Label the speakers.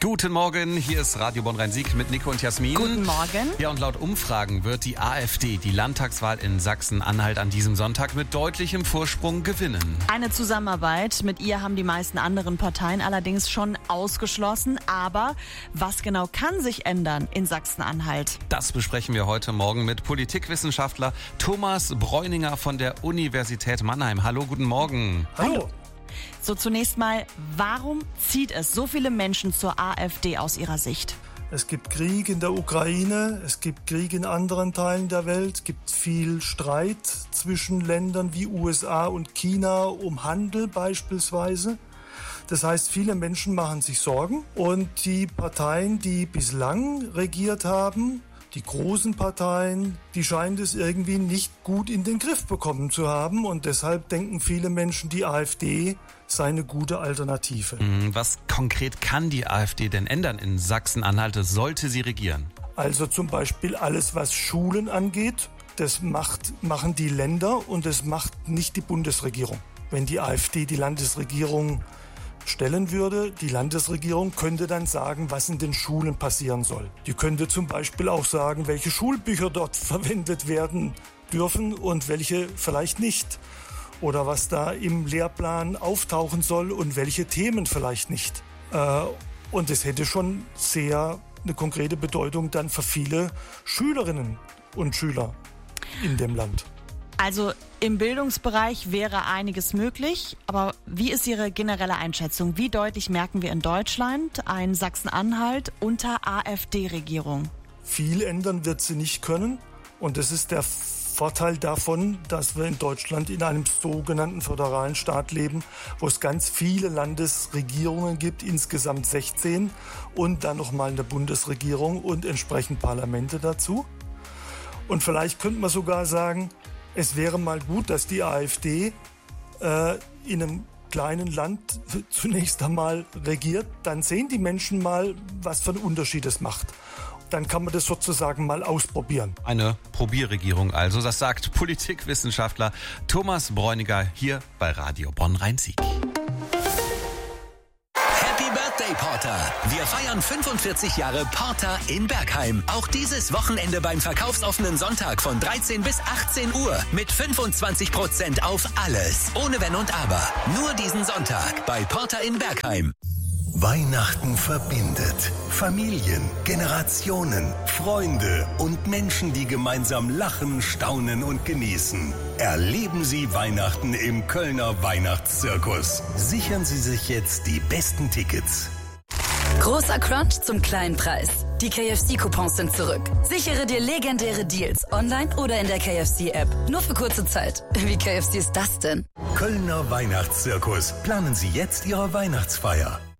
Speaker 1: Guten Morgen, hier ist Radio Bonn-Rhein-Sieg mit Nico und Jasmin.
Speaker 2: Guten Morgen.
Speaker 1: Ja, und laut Umfragen wird die AfD die Landtagswahl in Sachsen-Anhalt an diesem Sonntag mit deutlichem Vorsprung gewinnen.
Speaker 2: Eine Zusammenarbeit mit ihr haben die meisten anderen Parteien allerdings schon ausgeschlossen. Aber was genau kann sich ändern in Sachsen-Anhalt?
Speaker 1: Das besprechen wir heute Morgen mit Politikwissenschaftler Thomas Bräuninger von der Universität Mannheim. Hallo, guten Morgen.
Speaker 3: Hallo.
Speaker 2: So, zunächst mal, warum zieht es so viele Menschen zur AfD aus Ihrer Sicht?
Speaker 3: Es gibt Krieg in der Ukraine, es gibt Krieg in anderen Teilen der Welt, es gibt viel Streit zwischen Ländern wie USA und China um Handel beispielsweise. Das heißt, viele Menschen machen sich Sorgen und die Parteien, die bislang regiert haben, die großen Parteien, die scheinen es irgendwie nicht gut in den Griff bekommen zu haben und deshalb denken viele Menschen, die AfD sei eine gute Alternative.
Speaker 1: Was konkret kann die AfD denn ändern in Sachsen-Anhalt, sollte sie regieren?
Speaker 3: Also zum Beispiel alles, was Schulen angeht, das machen die Länder und das macht nicht die Bundesregierung. Wenn die AfD die Landesregierung stellen würde, die Landesregierung könnte dann sagen, was in den Schulen passieren soll. Die könnte zum Beispiel auch sagen, welche Schulbücher dort verwendet werden dürfen und welche vielleicht nicht. Oder was da im Lehrplan auftauchen soll und welche Themen vielleicht nicht. Und es hätte schon sehr eine konkrete Bedeutung dann für viele Schülerinnen und Schüler in dem Land.
Speaker 2: Also im Bildungsbereich wäre einiges möglich, aber wie ist Ihre generelle Einschätzung? Wie deutlich merken wir in Deutschland ein Sachsen-Anhalt unter AfD-Regierung?
Speaker 3: Viel ändern wird sie nicht können und das ist der Vorteil davon, dass wir in Deutschland in einem sogenannten föderalen Staat leben, wo es ganz viele Landesregierungen gibt, insgesamt 16 und dann nochmal eine Bundesregierung und entsprechend Parlamente dazu. Und vielleicht könnte man sogar sagen, es wäre mal gut, dass die AfD in einem kleinen Land zunächst einmal regiert. Dann sehen die Menschen mal, was für einen Unterschied es macht. Dann kann man das sozusagen mal ausprobieren.
Speaker 1: Eine Probierregierung also, das sagt Politikwissenschaftler Thomas Bräuninger hier bei Radio Bonn-Rhein-Sieg.
Speaker 4: Porter. Wir feiern 45 Jahre Porter in Bergheim. Auch dieses Wochenende beim verkaufsoffenen Sonntag von 13 bis 18 Uhr mit 25% auf alles. Ohne Wenn und Aber. Nur diesen Sonntag bei Porter in Bergheim.
Speaker 5: Weihnachten verbindet Familien, Generationen, Freunde und Menschen, die gemeinsam lachen, staunen und genießen. Erleben Sie Weihnachten im Kölner Weihnachtszirkus. Sichern Sie sich jetzt die besten Tickets.
Speaker 6: Großer Crunch zum kleinen Preis. Die KFC-Coupons sind zurück. Sichere dir legendäre Deals online oder in der KFC-App. Nur für kurze Zeit. Wie KFC ist das denn?
Speaker 5: Kölner Weihnachtszirkus. Planen Sie jetzt Ihre Weihnachtsfeier.